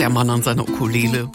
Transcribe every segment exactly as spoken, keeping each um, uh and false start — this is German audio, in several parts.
der Mann an seiner Ukulele.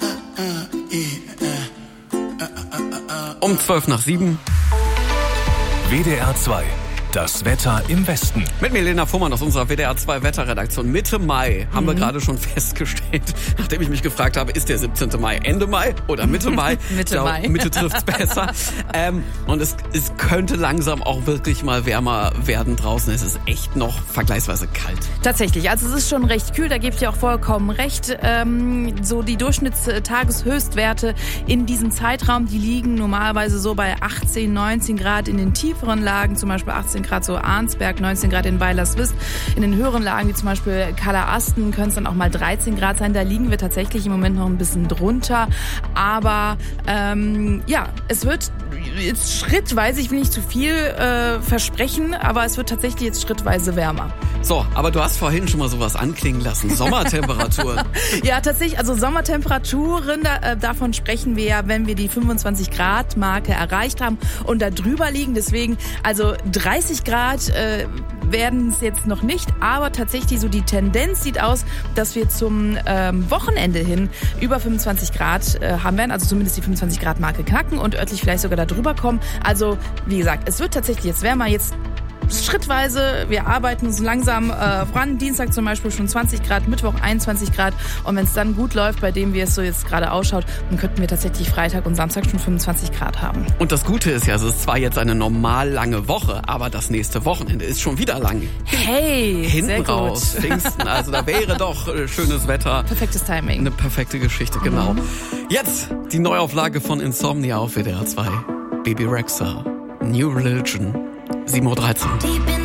Um zwölf nach sieben. W D R zwei. Das Wetter im Westen. Mit Milena Fuhrmann aus unserer W D R zwei Wetterredaktion. Mitte Mai haben mhm. wir gerade schon festgestellt, nachdem ich mich gefragt habe, ist der siebzehnte Mai Ende Mai oder Mitte Mai? Mitte glaub, Mai. Mitte trifft's besser. ähm, und es, es könnte langsam auch wirklich mal wärmer werden draußen. Es ist echt noch vergleichsweise kalt. Tatsächlich, also es ist schon recht kühl, da gebe ich dir auch vollkommen recht. Ähm, so die Durchschnittstageshöchstwerte in diesem Zeitraum, die liegen normalerweise so bei achtzehn, neunzehn Grad in den tieferen Lagen, zum Beispiel achtzehn Grad so Arnsberg, neunzehn Grad in Weilerswist. In den höheren Lagen, wie zum Beispiel Kallerasten, können es dann auch mal dreizehn Grad sein. Da liegen wir tatsächlich im Moment noch ein bisschen drunter. Aber ähm, ja, es wird jetzt schrittweise, ich will nicht zu viel äh, versprechen, aber es wird tatsächlich jetzt schrittweise wärmer. So, aber du hast vorhin schon mal sowas anklingen lassen. Sommertemperaturen. Ja, tatsächlich, also Sommertemperaturen, da, äh, davon sprechen wir ja, wenn wir die fünfundzwanzig Grad Marke erreicht haben und da drüber liegen. Deswegen, also dreißig Grad äh, werden es jetzt noch nicht, aber tatsächlich so die Tendenz sieht aus, dass wir zum ähm, Wochenende hin über fünfundzwanzig Grad äh, haben werden, also zumindest die fünfundzwanzig Grad Marke knacken und örtlich vielleicht sogar da drüber kommen. Also, wie gesagt, es wird tatsächlich jetzt wärmer, jetzt schrittweise, wir arbeiten uns langsam äh, voran. Dienstag zum Beispiel schon zwanzig Grad, Mittwoch einundzwanzig Grad. Und wenn es dann gut läuft, bei dem wie es so jetzt gerade ausschaut, dann könnten wir tatsächlich Freitag und Samstag schon fünfundzwanzig Grad haben. Und das Gute ist ja, es ist zwar jetzt eine normal lange Woche, aber das nächste Wochenende ist schon wieder lang. Hey, Hinten sehr gut. raus, Pfingsten, also da wäre doch äh, schönes Wetter. Perfektes Timing. Eine perfekte Geschichte, genau. Mhm. Jetzt die Neuauflage von Insomnia auf W D R zwei. Baby Rexha, New Religion, sieben Uhr dreizehn.